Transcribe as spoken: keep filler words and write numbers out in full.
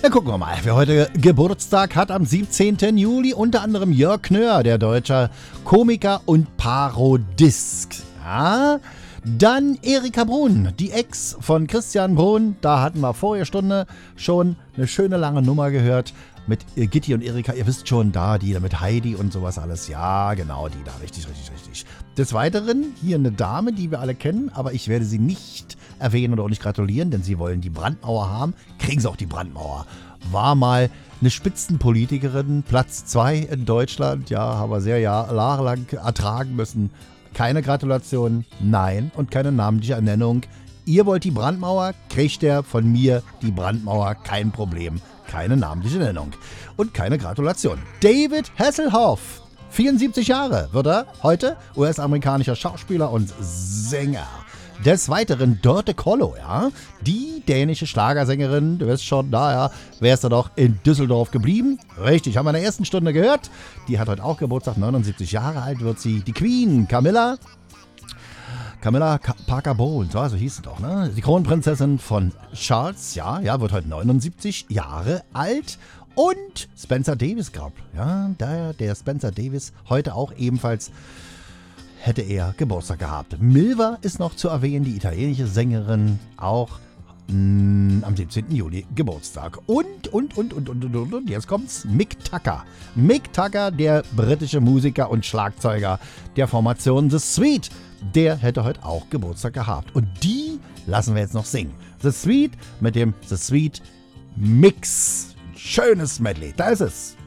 Na gucken wir mal, wer heute Geburtstag hat am siebzehnten Juli, unter anderem Jörg Knör, der deutsche Komiker und Parodist. Ja, dann Erika Bruhn, die Ex von Christian Bruhn, da hatten wir vorige Stunde schon eine schöne lange Nummer gehört mit Gitti und Erika, ihr wisst schon, da, die da mit Heidi und sowas alles, ja genau, die da, richtig, richtig, richtig. Des Weiteren hier eine Dame, die wir alle kennen, aber ich werde sie nicht erwähnen oder auch nicht gratulieren, denn sie wollen die Brandmauer haben, kriegen sie auch die Brandmauer. War mal eine Spitzenpolitikerin, Platz zwei in Deutschland, ja, haben wir sehr jahrelang ertragen müssen. Keine Gratulation, nein, und keine namentliche Ernennung. Ihr wollt die Brandmauer, kriegt ihr von mir die Brandmauer, kein Problem. Keine namentliche Nennung und keine Gratulation. David Hasselhoff, vierundsiebzig Jahre wird er heute, U S-amerikanischer Schauspieler und Sänger. Des Weiteren Dörte Kollo, ja, die dänische Schlagersängerin, du wirst schon, naja, wer ist da doch in Düsseldorf geblieben? Richtig, haben wir in der ersten Stunde gehört. Die hat heute auch Geburtstag, neunundsiebzig Jahre alt wird sie. Die Queen, Camilla, Camilla Parker Bowles, so hieß sie doch, ne? Die Kronprinzessin von Charles, ja, ja, wird heute neunundsiebzig Jahre alt. Und Spencer Davis gab, ja, der, der Spencer Davis heute auch ebenfalls hätte er Geburtstag gehabt. Milva ist noch zu erwähnen, die italienische Sängerin, auch mh, am siebzehnten Juli Geburtstag. Und, und, und, und, und, und, und, jetzt kommt's, Mick Tucker. Mick Tucker, der britische Musiker und Schlagzeuger der Formation The Sweet, der hätte heute auch Geburtstag gehabt. Und die lassen wir jetzt noch singen. The Sweet mit dem The Sweet Mix. Schönes Medley, da ist es.